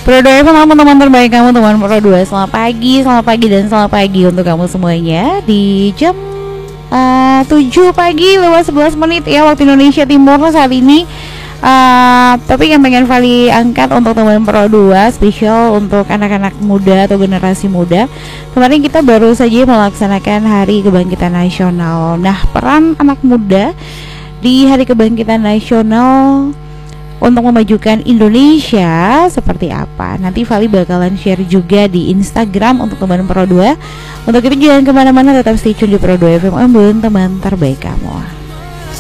Pro 2 FM, teman terbaik kamu, teman Pro 2. Selamat pagi dan selamat pagi untuk kamu semuanya di jam 7 pagi lewat 11 menit ya waktu Indonesia Timur saat ini. Topik yang pengen Vali angkat untuk teman Pro 2 spesial untuk anak-anak muda atau generasi muda. Kemarin kita baru saja melaksanakan Hari Kebangkitan Nasional. Nah, peran anak muda di Hari Kebangkitan Nasional untuk memajukan Indonesia seperti apa? Nanti Vali bakalan share juga di Instagram untuk teman Pro 2. Untuk itu jangan kemana-mana, tetap stay tune di Pro 2 FM, teman terbaik kamu.